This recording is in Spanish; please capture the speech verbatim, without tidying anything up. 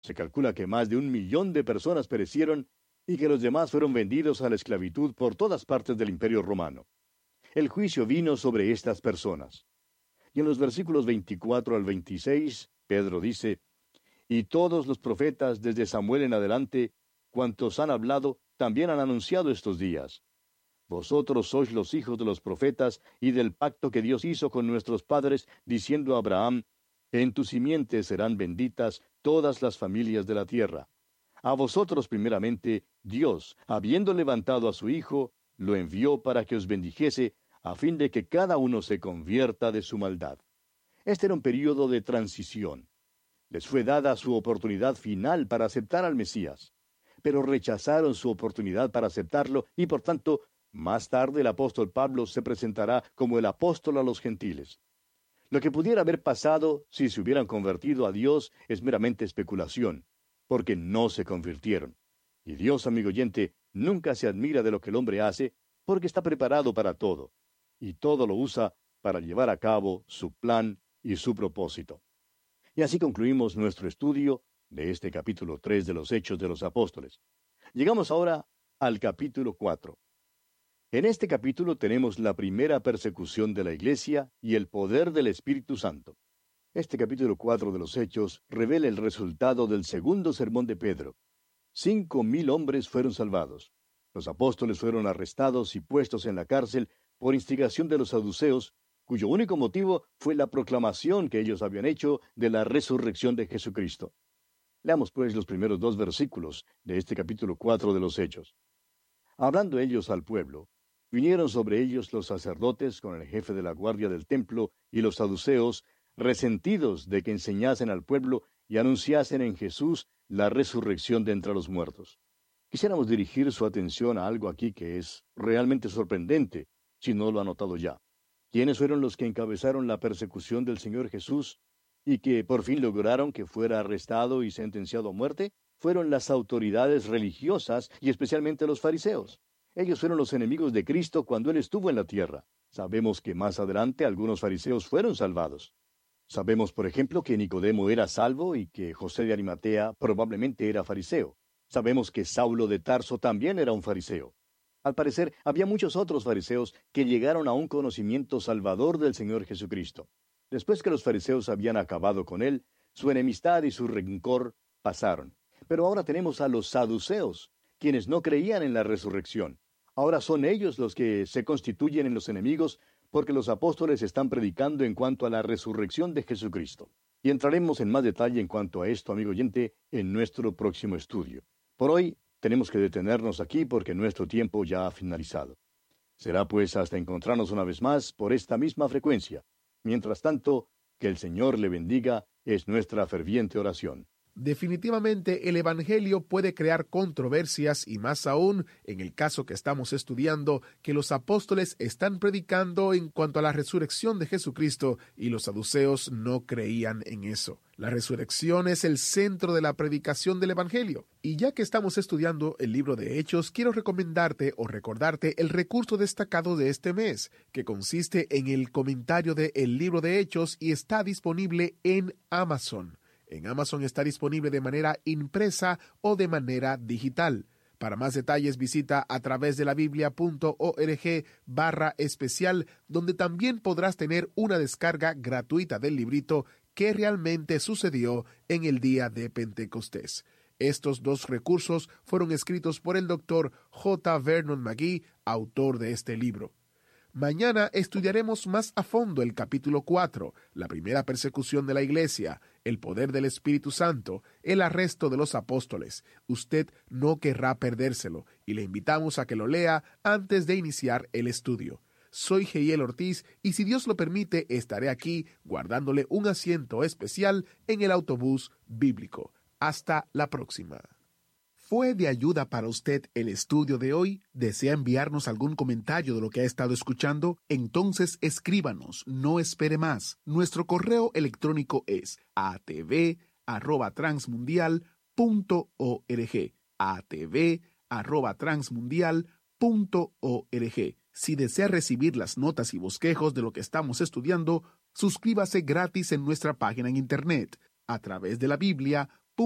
Se calcula que más de un millón de personas perecieron y que los demás fueron vendidos a la esclavitud por todas partes del Imperio Romano. El juicio vino sobre estas personas. Y en los versículos veinticuatro al veintiséis, Pedro dice, «Y todos los profetas desde Samuel en adelante, cuantos han hablado, también han anunciado estos días. Vosotros sois los hijos de los profetas y del pacto que Dios hizo con nuestros padres, diciendo a Abraham, en tu simiente serán benditas todas las familias de la tierra. A vosotros primeramente, Dios, habiendo levantado a su Hijo, lo envió para que os bendijese, a fin de que cada uno se convierta de su maldad». Este era un período de transición. Les fue dada su oportunidad final para aceptar al Mesías, pero rechazaron su oportunidad para aceptarlo y por tanto, más tarde el apóstol Pablo se presentará como el apóstol a los gentiles. Lo que pudiera haber pasado si se hubieran convertido a Dios es meramente especulación, porque no se convirtieron. Y Dios, amigo oyente, nunca se admira de lo que el hombre hace, porque está preparado para todo, y todo lo usa para llevar a cabo su plan y su propósito. Y así concluimos nuestro estudio de este capítulo tres de los Hechos de los Apóstoles. Llegamos ahora al capítulo cuatro. En este capítulo tenemos la primera persecución de la Iglesia y el poder del Espíritu Santo. Este capítulo cuatro de los Hechos revela el resultado del segundo sermón de Pedro. Cinco mil hombres fueron salvados. Los apóstoles fueron arrestados y puestos en la cárcel por instigación de los saduceos, cuyo único motivo fue la proclamación que ellos habían hecho de la resurrección de Jesucristo. Leamos pues los primeros dos versículos de este capítulo cuatro de los Hechos. Hablando ellos al pueblo, vinieron sobre ellos los sacerdotes con el jefe de la guardia del templo y los saduceos, resentidos de que enseñasen al pueblo y anunciasen en Jesús la resurrección de entre los muertos. Quisiéramos dirigir su atención a algo aquí que es realmente sorprendente, si no lo ha notado ya. ¿Quiénes fueron los que encabezaron la persecución del Señor Jesús y que por fin lograron que fuera arrestado y sentenciado a muerte? Fueron las autoridades religiosas y especialmente los fariseos. Ellos fueron los enemigos de Cristo cuando Él estuvo en la tierra. Sabemos que más adelante algunos fariseos fueron salvados. Sabemos, por ejemplo, que Nicodemo era salvo y que José de Arimatea probablemente era fariseo. Sabemos que Saulo de Tarso también era un fariseo. Al parecer, había muchos otros fariseos que llegaron a un conocimiento salvador del Señor Jesucristo. Después que los fariseos habían acabado con Él, su enemistad y su rencor pasaron. Pero ahora tenemos a los saduceos, quienes no creían en la resurrección. Ahora son ellos los que se constituyen en los enemigos porque los apóstoles están predicando en cuanto a la resurrección de Jesucristo. Y entraremos en más detalle en cuanto a esto, amigo oyente, en nuestro próximo estudio. Por hoy tenemos que detenernos aquí porque nuestro tiempo ya ha finalizado. Será pues hasta encontrarnos una vez más por esta misma frecuencia. Mientras tanto, que el Señor le bendiga es nuestra ferviente oración. Definitivamente el Evangelio puede crear controversias y más aún en el caso que estamos estudiando, que los apóstoles están predicando en cuanto a la resurrección de Jesucristo y los saduceos no creían en eso. La resurrección es el centro de la predicación del Evangelio. Y ya que estamos estudiando el libro de Hechos, quiero recomendarte o recordarte el recurso destacado de este mes, que consiste en el comentario de El libro de Hechos y está disponible en Amazon. En Amazon está disponible de manera impresa o de manera digital. Para más detalles visita a través de la biblia.org barra especial, donde también podrás tener una descarga gratuita del librito que realmente sucedió en el día de Pentecostés. Estos dos recursos fueron escritos por el doctor J. Vernon McGee, autor de este libro. Mañana estudiaremos más a fondo el capítulo cuatro, la primera persecución de la Iglesia, el poder del Espíritu Santo, el arresto de los apóstoles. Usted no querrá perdérselo y le invitamos a que lo lea antes de iniciar el estudio. Soy Geiel Ortiz y si Dios lo permite estaré aquí guardándole un asiento especial en el autobús bíblico. Hasta la próxima. ¿Fue de ayuda para usted el estudio de hoy? ¿Desea enviarnos algún comentario de lo que ha estado escuchando? Entonces escríbanos, no espere más. Nuestro correo electrónico es a t v arroba transmundial punto org. a t v arroba transmundial punto org. Si desea recibir las notas y bosquejos de lo que estamos estudiando, suscríbase gratis en nuestra página en internet, a través de la Biblia.